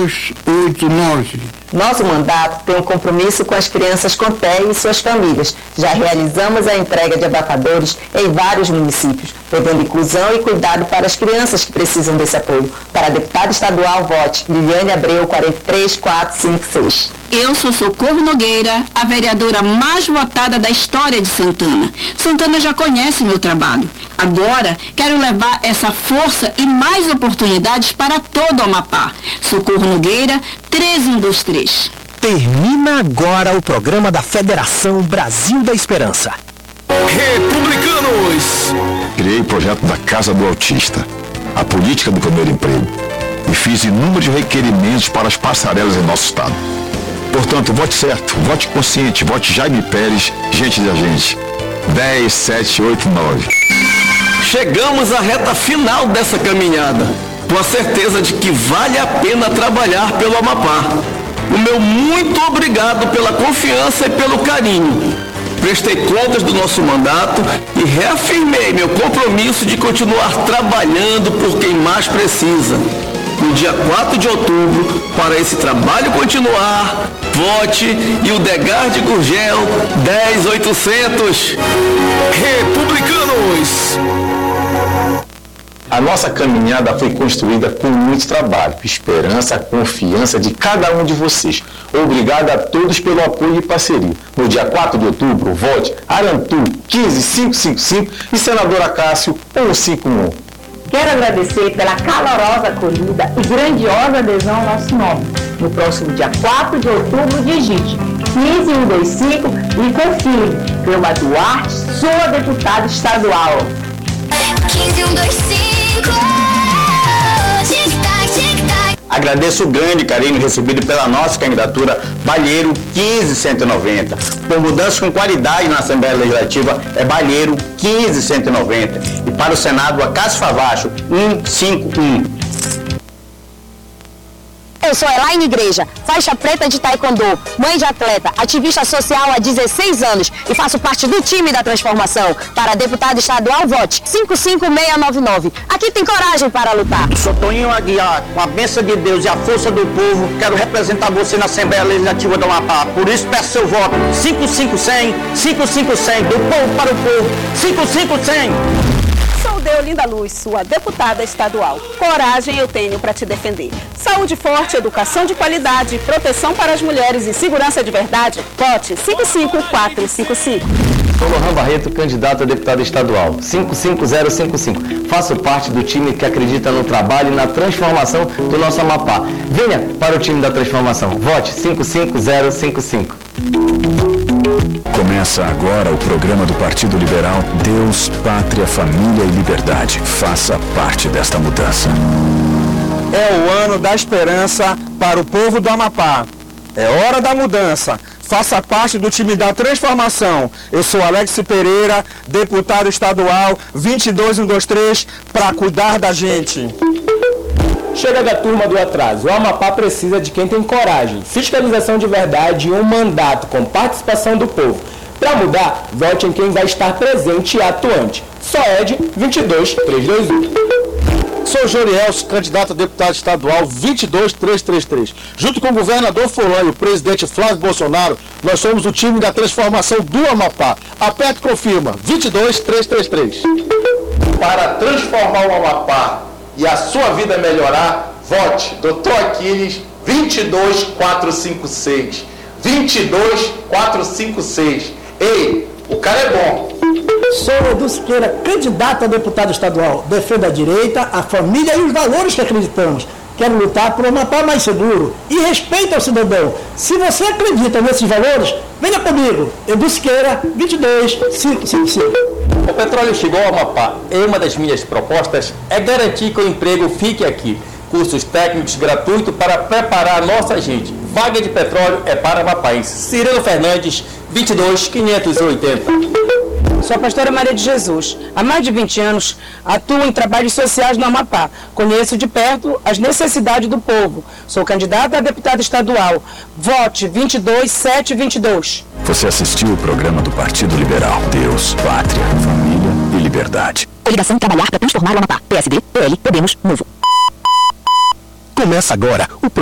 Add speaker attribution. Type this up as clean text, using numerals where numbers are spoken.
Speaker 1: 289.
Speaker 2: Nosso mandato tem um compromisso com as crianças com TEA e suas famílias. Já realizamos a entrega de abafadores em vários municípios, levando inclusão e cuidado para as crianças que precisam desse apoio. Para a deputada estadual, vote Liliane Abreu, 43456.
Speaker 3: Eu sou Socorro Nogueira, a vereadora mais votada da história de Santana. Santana já conhece meu trabalho. Agora, quero levar essa força e mais oportunidades para todo o Amapá. Socorro Nogueira, 13123.
Speaker 4: Termina agora o programa da Federação Brasil da Esperança.
Speaker 5: Republicanos!
Speaker 6: Criei o projeto da Casa do Autista, a política do primeiro emprego, e fiz inúmeros requerimentos para as passarelas em nosso estado. Portanto, vote certo, vote consciente, vote Jaime Pérez, gente da gente. 10, 7, 8, 9.
Speaker 5: Chegamos à reta final dessa caminhada, com a certeza de que vale a pena trabalhar pelo Amapá. O meu muito obrigado pela confiança e pelo carinho. Prestei contas do nosso mandato e reafirmei meu compromisso de continuar trabalhando por quem mais precisa. No dia 4 de outubro, para esse trabalho continuar, vote e o Degar de Gurgel 10800. Republicanos!
Speaker 7: A nossa caminhada foi construída com muito trabalho, esperança, confiança de cada um de vocês. Obrigado a todos pelo apoio e parceria. No dia 4 de outubro, vote Arantu 15555 e senadora Cássio 151.
Speaker 2: Quero agradecer pela calorosa acolhida e grandiosa adesão ao nosso nome. No próximo dia 4 de outubro, digite 15125 e confirme. Cleuma Duarte, sua deputada estadual.
Speaker 8: 15125.
Speaker 7: Agradeço o grande carinho recebido pela nossa candidatura Balheiro 15190. Por mudança com qualidade na Assembleia Legislativa é Balheiro 15190. E para o Senado, a Cássio Favacho 151.
Speaker 2: Eu sou Elaine Igreja, faixa preta de taekwondo, mãe de atleta, ativista social há 16 anos e faço parte do time da transformação. Para deputado estadual, vote 55699. Aqui tem coragem para lutar.
Speaker 7: Sou Toninho Aguiar, com a bênção de Deus e a força do povo, quero representar você na Assembleia Legislativa do Amapá. Por isso peço seu voto 55100, 55100, do povo para o povo, 55100.
Speaker 9: Sou Deolinda Luz, sua deputada estadual. Coragem eu tenho para te defender. Saúde forte, educação de qualidade, proteção para as mulheres e segurança de verdade. Vote 55455.
Speaker 10: Sou Lohan Barreto, candidato a deputado estadual, 55055. Faço parte do time que acredita no trabalho e na transformação do nosso Amapá. Venha para o time da transformação. Vote 55055.
Speaker 6: Começa agora o programa do Partido Liberal Deus, Pátria, Família e Liberdade. Faça parte desta mudança.
Speaker 11: É o ano da esperança para o povo do Amapá. É hora da mudança. Faça parte do time da transformação. Eu sou Alex Pereira, deputado estadual 22123, para cuidar da gente.
Speaker 12: Chega da turma do atraso. O Amapá precisa de quem tem coragem, fiscalização de verdade e um mandato com participação do povo. Para mudar, vote em quem vai estar presente e atuante. Só Ed 22321.
Speaker 11: Sou Jorielso, candidato a deputado estadual 22333. Junto com o governador Fulano e o presidente Flávio Bolsonaro, nós somos o time da transformação do Amapá. Aperte e confirma, 22333.
Speaker 7: Para transformar o Amapá e a sua vida melhorar, vote Dr. Aquiles 22456. 22456. Ei, o cara é bom.
Speaker 13: Sou Edu Siqueira, candidato a deputado estadual. Defendo a direita, a família e os valores que acreditamos. Quero lutar por um Amapá mais seguro e respeito ao cidadão. Se você acredita nesses valores, venha comigo. Edu Siqueira, 22555.
Speaker 10: O petróleo chegou ao Amapá e uma das minhas propostas é garantir que o emprego fique aqui. Cursos técnicos gratuitos para preparar a nossa gente. Vaga de petróleo é para amapáenses. Cirilo Fernandes, 22580.
Speaker 9: Sou a pastora Maria de Jesus. Há mais de 20 anos, atuo em trabalhos sociais no Amapá. Conheço de perto as necessidades do povo. Sou candidata a deputada estadual. Vote 22722.
Speaker 6: Você assistiu o programa do Partido Liberal Deus, Pátria, Família e Liberdade.
Speaker 2: Coligação Trabalhar para Transformar o Amapá. PSD, PL, Podemos, Novo.
Speaker 4: Começa agora o programa